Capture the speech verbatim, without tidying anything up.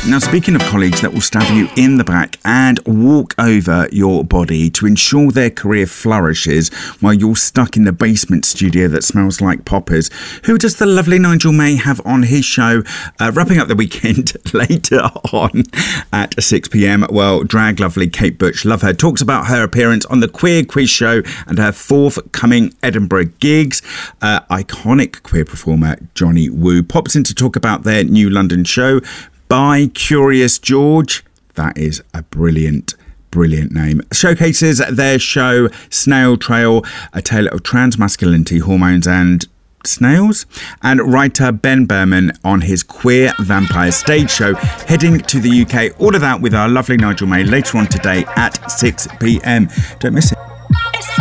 Now, speaking of colleagues that will stab you in the back and walk over your body to ensure their career flourishes while you're stuck in the basement studio that smells like poppers, who does the lovely Nigel May have on his show, uh, wrapping up the weekend later on at six p.m? Well, drag lovely Kate Butch, love her, talks about her appearance on the Queer Quiz Show and her forthcoming Edinburgh gigs. Uh, iconic queer performer Johnny Woo pops in to talk about their new London show, By Curious George. That is a brilliant, brilliant name. Showcases their show Snail Trail, a tale of trans masculinity, hormones and snails. And writer Ben Berman on his Queer Vampire stage show, heading to the U K. All of that with our lovely Nigel May later on today at six p.m. Don't miss it.